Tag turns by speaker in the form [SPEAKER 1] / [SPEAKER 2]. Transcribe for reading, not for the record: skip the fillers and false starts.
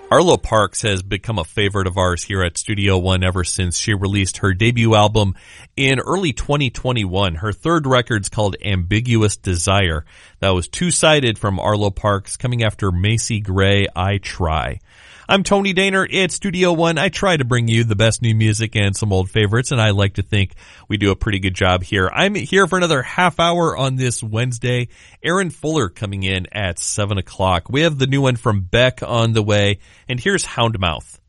[SPEAKER 1] Arlo Parks has become a favorite of ours here at Studio One ever since she released her debut album in early 2021. Her third record's called Ambiguous Desire. That was two-sided from Arlo Parks, coming after Macy Gray, I Try. I'm Tony Daner. It's Studio One. I try to bring you the best new music and some old favorites, and I like to think we do a pretty good job here. I'm here for another half hour on this Wednesday. Aaron Fuller coming in at 7 o'clock. We have the new one from Beck on the way, and here's Houndmouth.